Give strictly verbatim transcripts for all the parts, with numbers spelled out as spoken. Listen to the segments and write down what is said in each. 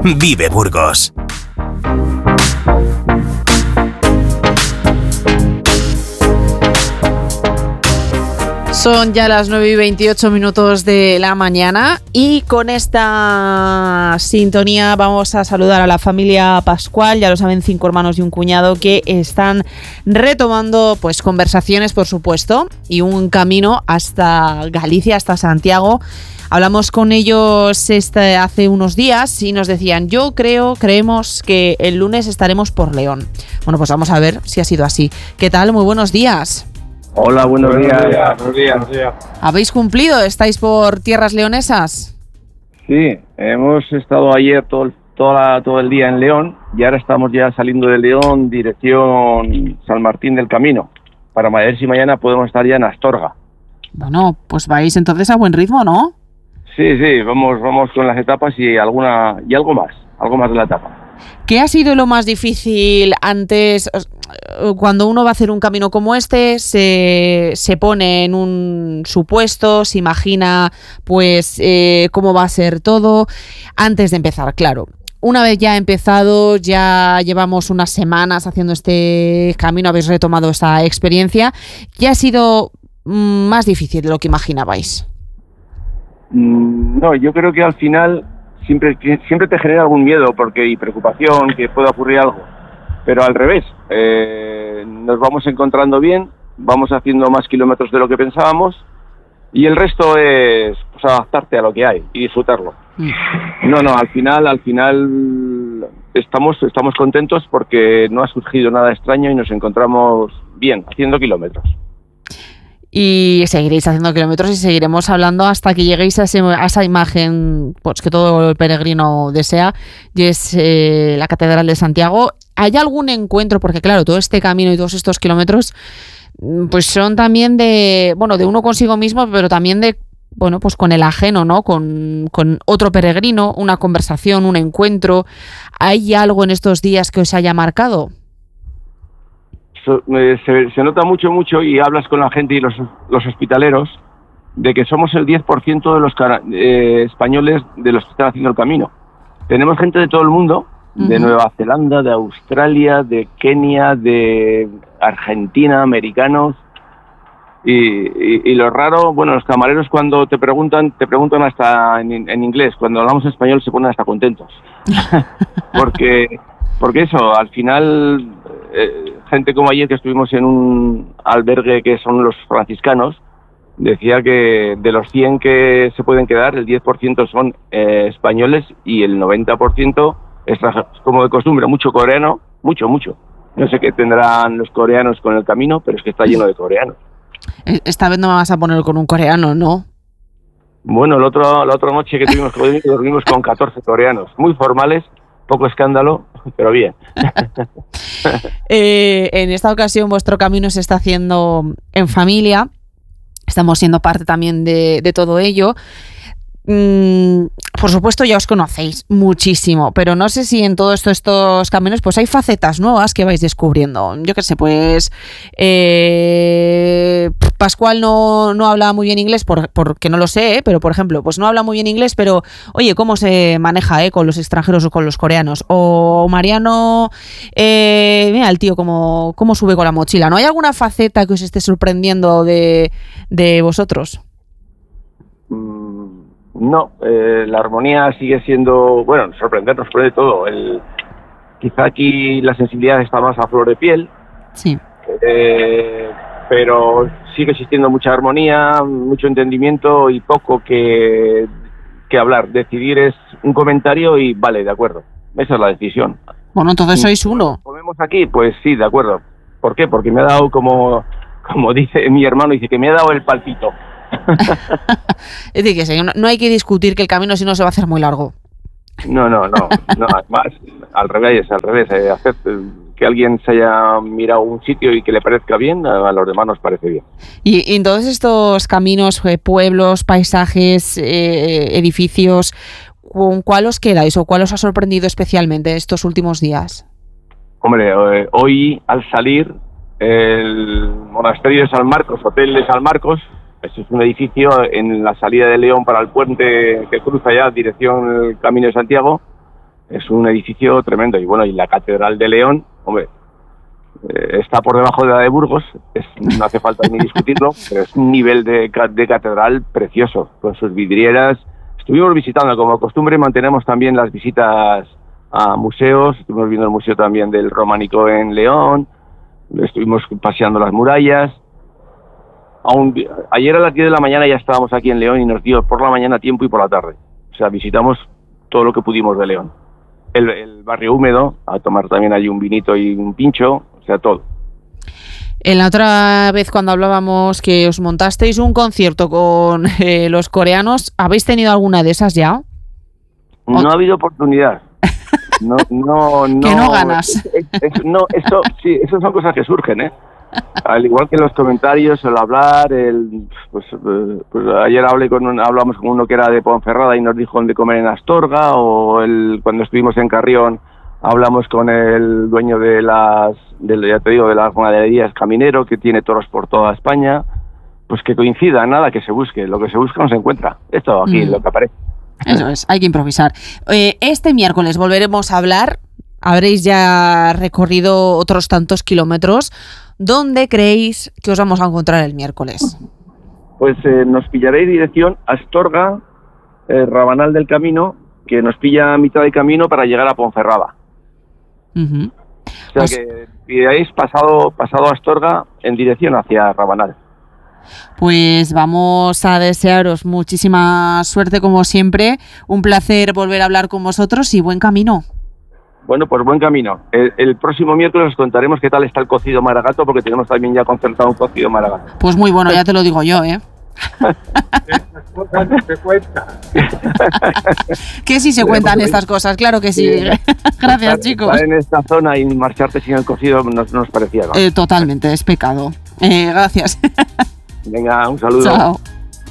Vive Burgos. Son ya las nueve y veintiocho minutos de la mañana y con esta sintonía vamos a saludar a la familia Pascual. Ya lo saben, cinco hermanos y un cuñado que están retomando pues conversaciones, por supuesto, y un camino hasta Galicia, hasta Santiago. Hablamos con ellos este, hace unos días y nos decían, yo creo, creemos que el lunes estaremos por León. Bueno, pues vamos a ver si ha sido así. ¿Qué tal? Muy buenos días. Hola, buenos, buenos días. días. Buenos días, buenos días. ¿Habéis cumplido? ¿Estáis por tierras leonesas? Sí, hemos estado ayer todo, toda, todo el día en León y ahora estamos ya saliendo de León dirección San Martín del Camino para ver si mañana podemos estar ya en Astorga. Bueno, pues vais entonces a buen ritmo, ¿no? Sí, sí, vamos, vamos con las etapas y alguna y algo más, algo más de la etapa. ¿Qué ha sido lo más difícil antes? Cuando uno va a hacer un camino como este, se, se pone en un supuesto, se imagina pues eh, cómo va a ser todo antes de empezar, claro. Una vez ya empezado, ya llevamos unas semanas haciendo este camino, habéis retomado esta experiencia. ¿Qué ha sido mm, más difícil de lo que imaginabais? Mm, no, yo creo que al final siempre, siempre te genera algún miedo porque y preocupación que pueda ocurrir algo. Pero al revés, eh, nos vamos encontrando bien, vamos haciendo más kilómetros de lo que pensábamos y el resto es pues, adaptarte a lo que hay y disfrutarlo. No, no, al final, al final estamos, estamos contentos porque no ha surgido nada extraño y nos encontramos bien, haciendo kilómetros. Y seguiréis haciendo kilómetros y seguiremos hablando hasta que lleguéis a, ese, a esa imagen pues, que todo el peregrino desea, y es eh, la Catedral de Santiago. ¿Hay algún encuentro? Porque claro, todo este camino y todos estos kilómetros pues son también de, bueno, de uno consigo mismo, pero también de, bueno, pues con el ajeno, ¿no? Con, con otro peregrino, una conversación, un encuentro. ¿Hay algo en estos días que os haya marcado? Se, se nota mucho, mucho y hablas con la gente y los, los hospitaleros de que somos el diez por ciento de los eh, españoles de los que están haciendo el camino. Tenemos gente de todo el mundo, de uh-huh. Nueva Zelanda, de Australia, de Kenia, de Argentina, americanos. Y, y, y lo raro, bueno, los camareros cuando te preguntan, te preguntan hasta en, en inglés. Cuando hablamos español se ponen hasta contentos. porque, porque eso, al final... Eh, gente como ayer que estuvimos en un albergue que son los franciscanos, decía que de los cien que se pueden quedar, el diez por ciento son eh, españoles y el noventa por ciento extranjeros. Como de costumbre, mucho coreano, mucho, mucho. No sé qué tendrán los coreanos con el camino, pero es que está lleno de coreanos. Esta vez no me vas a poner con un coreano, ¿no? Bueno, el otro, la otra noche que tuvimos que dormir, dormimos con catorce coreanos, muy formales, poco escándalo, pero bien. eh, en esta ocasión vuestro camino se está haciendo en familia, estamos siendo parte también de, de todo ello. Mm, por supuesto ya os conocéis muchísimo, pero no sé si en todos esto, estos caminos pues hay facetas nuevas que vais descubriendo. Yo qué sé, pues eh, Pascual no, no habla muy bien inglés por, porque no lo sé, ¿eh? Pero por ejemplo, pues no habla muy bien inglés, pero oye, ¿cómo se maneja eh, con los extranjeros o con los coreanos? O Mariano, eh, mira el tío cómo, cómo sube con la mochila. ¿No hay alguna faceta que os esté sorprendiendo de, de vosotros? No, eh, la armonía sigue siendo, bueno, sorprendernos sorprende todo. El, quizá aquí la sensibilidad está más a flor de piel, sí. eh, pero sigue existiendo mucha armonía, mucho entendimiento y poco que, que hablar. Decidir es un comentario y vale, de acuerdo, esa es la decisión. Bueno, entonces sois uno. ¿Comemos aquí? Pues sí, de acuerdo. ¿Por qué? Porque me ha dado, como, como dice mi hermano, dice que me ha dado el palpito. Es decir, que no, no hay que discutir que el camino si no se va a hacer muy largo. No, no, no, no, además, al revés, al revés, eh, hacer que alguien se haya mirado un sitio y que le parezca bien, a los demás nos parece bien. Y, y en todos estos caminos, eh, pueblos, paisajes, eh, edificios, ¿con cuál os quedáis o cuál os ha sorprendido especialmente estos últimos días? Hombre, eh, hoy al salir, el monasterio de San Marcos, hotel de San Marcos, eso es un edificio en la salida de León para el puente que cruza ya dirección el Camino de Santiago. Es un edificio tremendo. Y bueno, y la Catedral de León, hombre, eh, está por debajo de la de Burgos, es, no hace falta ni discutirlo, pero es un nivel de, de catedral precioso, con sus vidrieras. Estuvimos visitando, como costumbre, mantenemos también las visitas a museos. Estuvimos viendo el museo también del Románico en León, estuvimos paseando las murallas. Aún, ayer a las diez de la mañana ya estábamos aquí en León y nos dio por la mañana tiempo y por la tarde. O sea, visitamos todo lo que pudimos de León. El, el barrio húmedo, a tomar también allí un vinito y un pincho, o sea, todo. En la otra vez cuando hablábamos que os montasteis un concierto con eh, los coreanos, ¿habéis tenido alguna de esas ya? No ¿O? ha habido oportunidad. No, no, no. Que no ganas. Es, es, no, eso, sí, esas son cosas que surgen, ¿eh? Al igual que los comentarios, el hablar, el, pues, pues ayer hablé con un, hablamos con uno que era de Ponferrada y nos dijo dónde comer en Astorga, o el, cuando estuvimos en Carrión hablamos con el dueño de las, de, ya te digo, de las ganaderías Caminero, que tiene toros por toda España. Pues que coincida, nada, que se busque, lo que se busca no se encuentra. Esto aquí, mm. lo que aparece. Eso es, hay que improvisar. Eh, este miércoles volveremos a hablar, habréis ya recorrido otros tantos kilómetros. ¿Dónde creéis que os vamos a encontrar el miércoles? Pues eh, nos pillaréis dirección Astorga, eh, Rabanal del Camino, que nos pilla a mitad de camino para llegar a Ponferrada. Uh-huh. O sea pues, que pidáis pasado, pasado Astorga en dirección hacia Rabanal. Pues vamos a desearos muchísima suerte como siempre. Un placer volver a hablar con vosotros y buen camino. Bueno, pues buen camino. El, el próximo miércoles os contaremos qué tal está el cocido maragato, porque tenemos también ya concertado un cocido maragato. Pues muy bueno, ya te lo digo yo, ¿eh? Estas cosas no se cuentan. Que sí se cuentan estas cosas, claro que sí. sí. Gracias, estar, chicos. Estar en esta zona y marcharte sin el cocido no nos, nos parecía, ¿no? Eh, totalmente, es pecado. Eh, gracias. Venga, un saludo. Chao.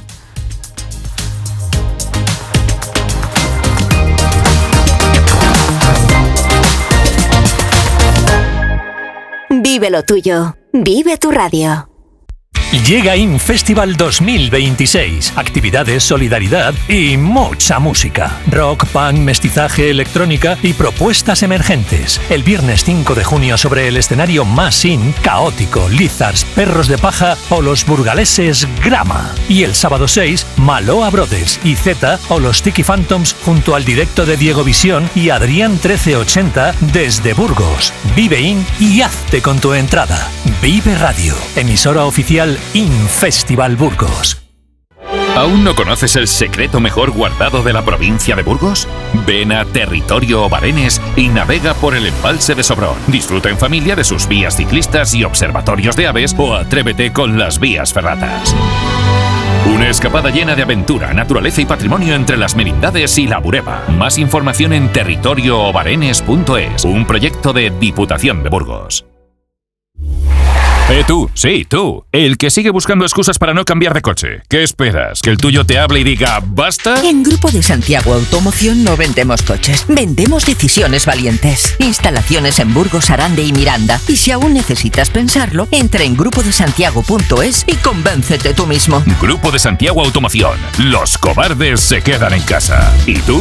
Vive lo tuyo. Vive tu radio. Llega Infestival dos mil veintiséis. Actividades, solidaridad y mucha música. Rock, punk, mestizaje, electrónica y propuestas emergentes. El viernes cinco de junio sobre el escenario más in, Caótico, Lizards, Perros de Paja o los burgaleses Grama. Y el sábado seis, Maloa Brothers y Z o los Tiki Phantoms junto al directo de Diego Visión y Adrián trece ochenta desde Burgos. Vive in y hazte con tu entrada. Vive Radio, emisora oficial Infestival Burgos. ¿Aún no conoces el secreto mejor guardado de la provincia de Burgos? Ven a Territorio Obarenes y navega por el embalse de Sobrón. Disfruta en familia de sus vías ciclistas y observatorios de aves o atrévete con las vías ferratas. Una escapada llena de aventura, naturaleza y patrimonio entre las Merindades y la Bureba. Más información en territorio obarenes punto es, un proyecto de Diputación de Burgos. Eh, tú, sí, tú, el que sigue buscando excusas para no cambiar de coche. ¿Qué esperas? ¿Que el tuyo te hable y diga basta? En Grupo de Santiago Automoción no vendemos coches, vendemos decisiones valientes. Instalaciones en Burgos, Arande y Miranda. Y si aún necesitas pensarlo, entra en grupo de santiago punto es y convéncete tú mismo. Grupo de Santiago Automoción. Los cobardes se quedan en casa. ¿Y tú?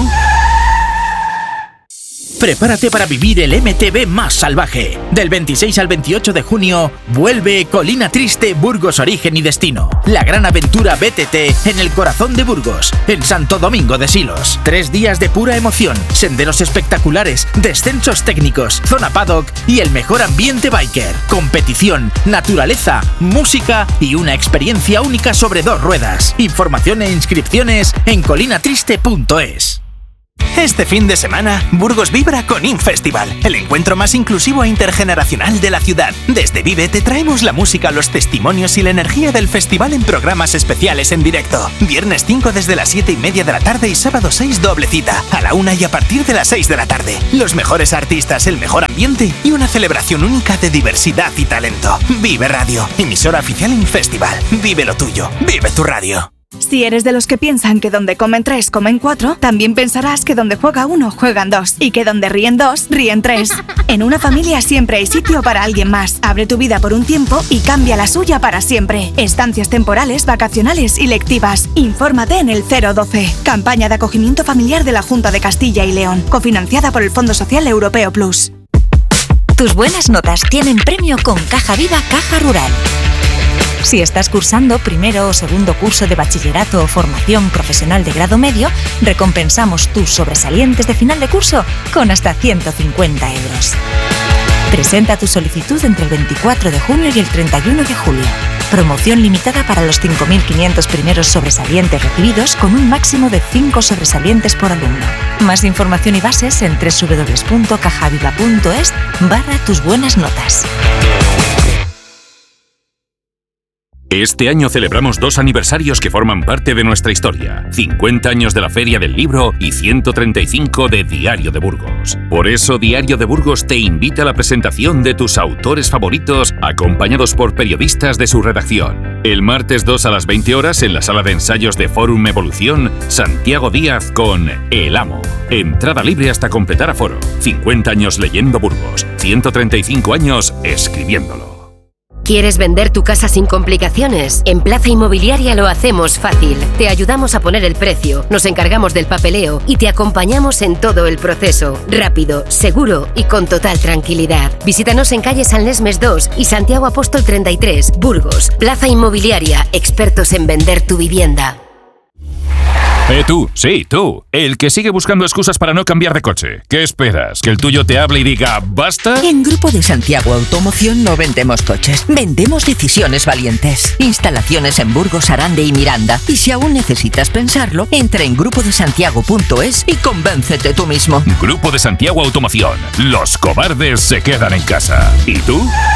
Prepárate para vivir el M T B más salvaje. Del veintiséis al veintiocho de junio, vuelve Colina Triste Burgos Origen y Destino. La gran aventura B T T en el corazón de Burgos, en Santo Domingo de Silos. Tres días de pura emoción, senderos espectaculares, descensos técnicos, zona paddock y el mejor ambiente biker. Competición, naturaleza, música y una experiencia única sobre dos ruedas. Información e inscripciones en colina triste punto es. Este fin de semana, Burgos vibra con Infestival, el encuentro más inclusivo e intergeneracional de la ciudad. Desde Vive te traemos la música, los testimonios y la energía del festival en programas especiales en directo. Viernes cinco desde las siete y media de la tarde y sábado seis doble cita, a la una y a partir de las seis de la tarde. Los mejores artistas, el mejor ambiente y una celebración única de diversidad y talento. Vive Radio, emisora oficial Infestival. Vive lo tuyo, vive tu radio. Si eres de los que piensan que donde comen tres, comen cuatro, también pensarás que donde juega uno, juegan dos. Y que donde ríen dos, ríen tres. En una familia siempre hay sitio para alguien más. Abre tu vida por un tiempo y cambia la suya para siempre. Estancias temporales, vacacionales y lectivas. Infórmate en el cero doce. Campaña de acogimiento familiar de la Junta de Castilla y León. Cofinanciada por el Fondo Social Europeo Plus. Tus buenas notas tienen premio con Caja Viva Caja Rural. Si estás cursando primero o segundo curso de bachillerato o formación profesional de grado medio, recompensamos tus sobresalientes de final de curso con hasta ciento cincuenta euros. Presenta tu solicitud entre el veinticuatro de junio y el treinta y uno de julio. Promoción limitada para los cinco mil quinientos primeros sobresalientes recibidos con un máximo de cinco sobresalientes por alumno. Más información y bases en doble u doble u doble u punto cajaviva punto es barra tus buenas notas. Este año celebramos dos aniversarios que forman parte de nuestra historia. cincuenta años de la Feria del Libro y ciento treinta y cinco de Diario de Burgos. Por eso Diario de Burgos te invita a la presentación de tus autores favoritos, acompañados por periodistas de su redacción. El martes dos a las veinte horas en la sala de ensayos de Fórum Evolución, Santiago Díaz con El Amo. Entrada libre hasta completar aforo. cincuenta años leyendo Burgos, ciento treinta y cinco años escribiéndolo. ¿Quieres vender tu casa sin complicaciones? En Plaza Inmobiliaria lo hacemos fácil. Te ayudamos a poner el precio, nos encargamos del papeleo y te acompañamos en todo el proceso. Rápido, seguro y con total tranquilidad. Visítanos en calle San Lesmes dos y Santiago Apóstol treinta y tres, Burgos. Plaza Inmobiliaria, expertos en vender tu vivienda. Eh, tú, sí, tú, el que sigue buscando excusas para no cambiar de coche. ¿Qué esperas? ¿Que el tuyo te hable y diga basta? En Grupo de Santiago Automoción no vendemos coches, vendemos decisiones valientes. Instalaciones en Burgos, Arande y Miranda. Y si aún necesitas pensarlo, entra en grupo de santiago punto es y convéncete tú mismo. Grupo de Santiago Automoción. Los cobardes se quedan en casa. ¿Y tú?